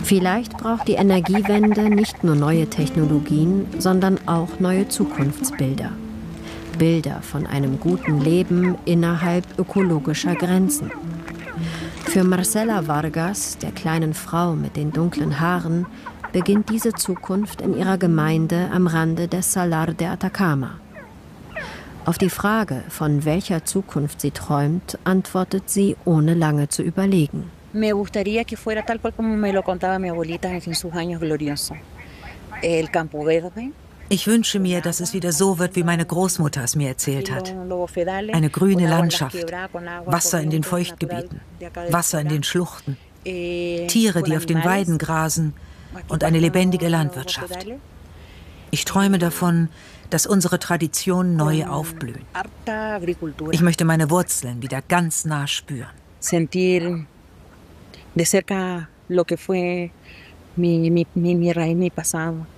Vielleicht braucht die Energiewende nicht nur neue Technologien, sondern auch neue Zukunftsbilder. Bilder von einem guten Leben innerhalb ökologischer Grenzen. Für Marcela Vargas, der kleinen Frau mit den dunklen Haaren, beginnt diese Zukunft in ihrer Gemeinde am Rande des Salar de Atacama. Auf die Frage, von welcher Zukunft sie träumt, antwortet sie, ohne lange zu überlegen. Me gustaría que fuera tal cual como me lo contaba mi abuelita en sus años gloriosos. El campo verde. Ich wünsche mir, dass es wieder so wird, wie meine Großmutter es mir erzählt hat. Eine grüne Landschaft, Wasser in den Feuchtgebieten, Wasser in den Schluchten, Tiere, die auf den Weiden grasen und eine lebendige Landwirtschaft. Ich träume davon, dass unsere Traditionen neu aufblühen. Ich möchte meine Wurzeln wieder ganz nah spüren. Sentir de cerca lo que fue mi raíz, mi pasado.